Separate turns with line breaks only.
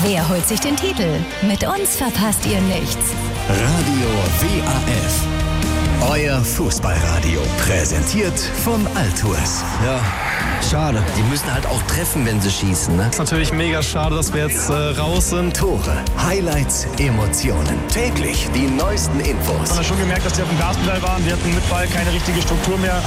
Wer holt sich den Titel? Mit uns verpasst ihr nichts.
Radio WAF. Euer Fußballradio. Präsentiert von Altours.
Ja, schade. Die müssen halt auch treffen, wenn sie schießen, ne?
Ist natürlich mega schade, dass wir jetzt raus sind.
Tore, Highlights, Emotionen. Täglich die neuesten Infos.
Man hat schon gemerkt, dass die auf dem Gaspedal waren. Die hatten mit Ball keine richtige Struktur mehr.